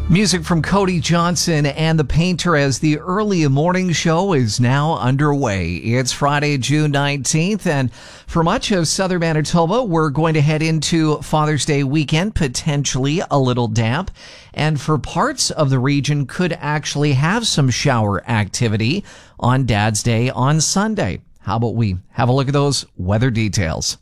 Music from Cody Johnson and The Painter as the early morning show is now underway. It's Friday, June 19th, and for much of southern Manitoba, we're going to head into Father's Day weekend, potentially a little damp, and for parts of the region could actually have some shower activity on Dad's Day on Sunday. How about we have a look at those weather details?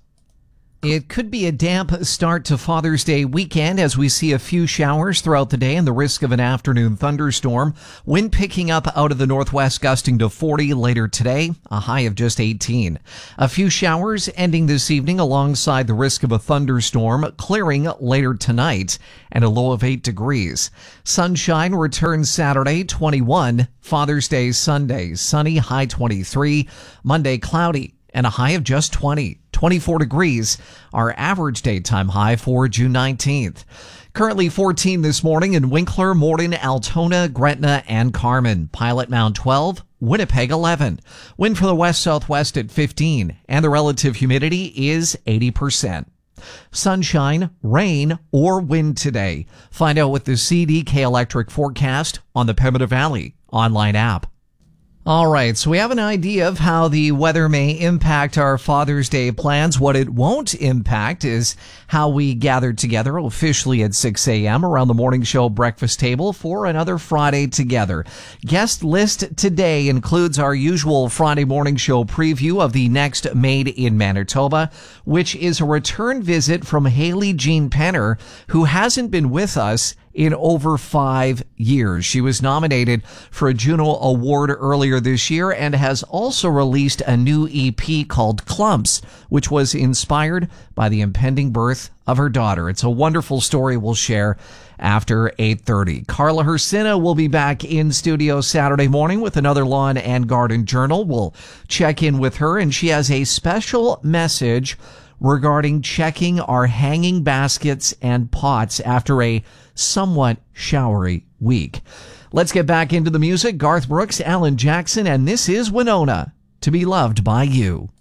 It could be a damp start to Father's Day weekend as we see a few showers throughout the day and the risk of an afternoon thunderstorm. Wind picking up out of the northwest, gusting to 40 later today, a high of just 18. A few showers ending this evening alongside the risk of a thunderstorm, clearing later tonight, and a low of 8 degrees. Sunshine returns Saturday, 21. Father's Day Sunday, sunny, high 23. Monday, cloudy, and a high of just 20. 24 degrees, our average daytime high for June 19th. Currently 14 this morning in Winkler, Morden, Altona, Gretna, and Carman. Pilot Mound 12, Winnipeg 11. Wind from the west-southwest at 15, and the relative humidity is 80%. Sunshine, rain, or wind today. Find out with the CDK Electric forecast on the Pembina Valley online app. All right, so we have an idea of how the weather may impact our Father's Day plans. What it won't impact is how we gather together officially at 6 a.m. around the morning show breakfast table for another Friday together. Guest list today includes our usual Friday morning show preview of the next Made in Manitoba, which is a return visit from Haley Jean Penner, who hasn't been with us in over 5 years. She was nominated for a Juno Award earlier this year and has also released a new EP called Clumps, which was inspired by the impending birth of her daughter. It's a wonderful story we'll share after 8:30. Carla Hersina will be back in studio Saturday morning with another Lawn and Garden Journal. We'll check in with her, and she has a special message regarding checking our hanging baskets and pots after a somewhat showery week. Let's get back into the music. Garth Brooks, Alan Jackson, and this is Winona, To Be Loved by You.